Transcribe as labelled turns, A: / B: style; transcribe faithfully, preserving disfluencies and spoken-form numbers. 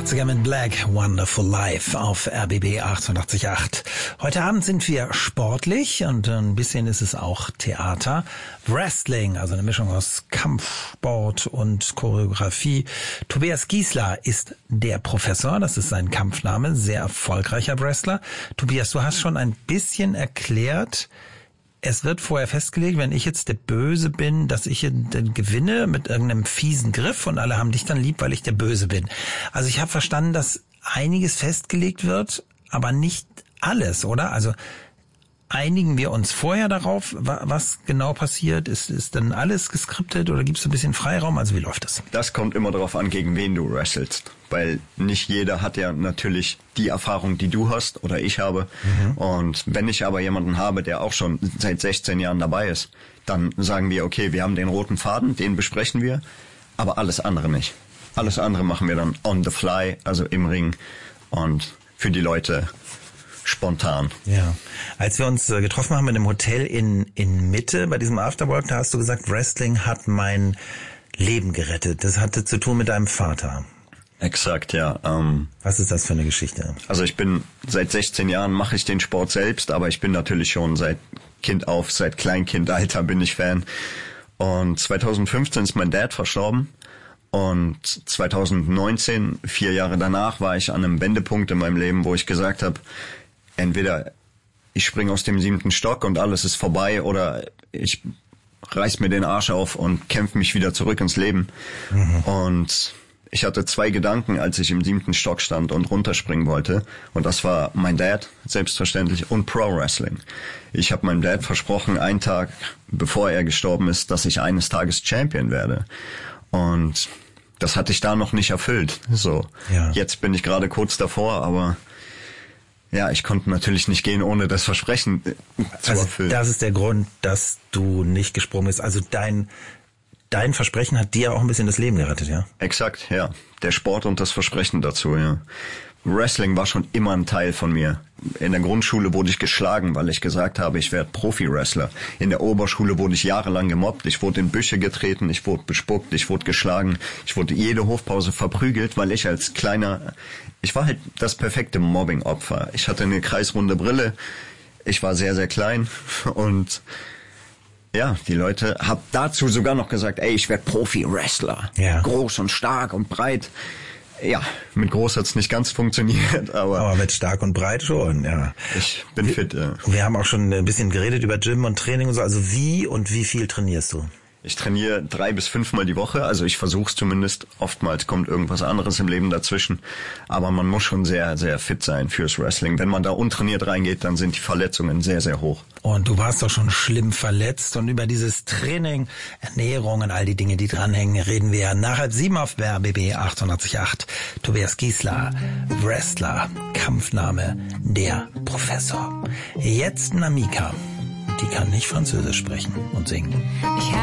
A: achtziger mit Black, Wonderful Life auf R B B achtundachtzig Komma acht. Heute Abend sind wir sportlich und ein bisschen ist es auch Theater. Wrestling, also eine Mischung aus Kampfsport und Choreografie. Tobias Giesler ist der Professor, das ist sein Kampfname, sehr erfolgreicher Wrestler. Tobias, du hast schon ein bisschen erklärt, es wird vorher festgelegt, wenn ich jetzt der Böse bin, dass ich dann gewinne mit irgendeinem fiesen Griff und alle haben dich dann lieb, weil ich der Böse bin. Also ich habe verstanden, dass einiges festgelegt wird, aber nicht alles, oder? Also einigen wir uns vorher darauf, was genau passiert? Ist, ist dann alles geskriptet oder gibt es ein bisschen Freiraum? Also wie läuft das?
B: Das kommt immer darauf an, gegen wen du wrestelst. Weil nicht jeder hat ja natürlich die Erfahrung, die du hast oder ich habe. Mhm. Und wenn ich aber jemanden habe, der auch schon seit sechzehn Jahren dabei ist, dann sagen wir, okay, wir haben den roten Faden, den besprechen wir, aber alles andere nicht. Alles andere machen wir dann on the fly, also im Ring und für die Leute spontan.
A: Ja. Als wir uns getroffen haben in einem Hotel in in Mitte bei diesem Afterwork, da hast du gesagt, Wrestling hat mein Leben gerettet. Das hatte zu tun mit deinem Vater.
B: Exakt, ja. Ähm,
A: Was ist das für eine Geschichte?
B: Also ich bin seit sechzehn Jahren mache ich den Sport selbst, aber ich bin natürlich schon seit Kind auf, seit Kleinkindalter bin ich Fan. Und zweitausendfünfzehn ist mein Dad verstorben. Und zweitausendneunzehn, vier Jahre danach, war ich an einem Wendepunkt in meinem Leben, wo ich gesagt habe, entweder ich springe aus dem siebten Stock und alles ist vorbei oder ich reiß mir den Arsch auf und kämpfe mich wieder zurück ins Leben. Mhm. Und ich hatte zwei Gedanken, als ich im siebten Stock stand und runterspringen wollte. Und das war mein Dad, selbstverständlich, und Pro-Wrestling. Ich habe meinem Dad versprochen, einen Tag bevor er gestorben ist, dass ich eines Tages Champion werde. Und das hatte ich da noch nicht erfüllt. So, ja. Jetzt bin ich gerade kurz davor, aber ja, ich konnte natürlich nicht gehen, ohne das Versprechen zu
A: also
B: erfüllen.
A: Das ist der Grund, dass du nicht gesprungen bist. Also dein dein Versprechen hat dir auch ein bisschen das Leben gerettet, ja?
B: Exakt, ja. Der Sport und das Versprechen dazu, ja. Wrestling war schon immer ein Teil von mir. In der Grundschule wurde ich geschlagen, weil ich gesagt habe, ich werde Profi-Wrestler. In der Oberschule wurde ich jahrelang gemobbt. Ich wurde in Büsche getreten, ich wurde bespuckt, ich wurde geschlagen. Ich wurde jede Hofpause verprügelt, weil ich als kleiner... Ich war halt das perfekte Mobbing-Opfer. Ich hatte eine kreisrunde Brille. Ich war sehr, sehr klein. Und ja, die Leute haben dazu sogar noch gesagt, ey, ich werde Profi-Wrestler. Ja. Groß und stark und breit. Ja, mit groß hat's nicht ganz funktioniert, aber...
A: Aber mit stark und breit schon, ja.
B: Ich bin fit, ja.
A: Wir haben auch schon ein bisschen geredet über Gym und Training und so. Also wie und wie viel trainierst du?
B: Ich trainiere drei bis fünfmal die Woche, also ich versuche es zumindest. Oftmals kommt irgendwas anderes im Leben dazwischen. Aber man muss schon sehr, sehr fit sein fürs Wrestling. Wenn man da untrainiert reingeht, dann sind die Verletzungen sehr, sehr hoch.
A: Und du warst doch schon schlimm verletzt. Und über dieses Training, Ernährung und all die Dinge, die dranhängen, reden wir nach halb sieben auf R B B achtundachtzig Komma acht. Tobias Giesler, Wrestler, Kampfname, der Professor. Jetzt Namika. Die kann nicht Französisch sprechen und singen.
C: Ich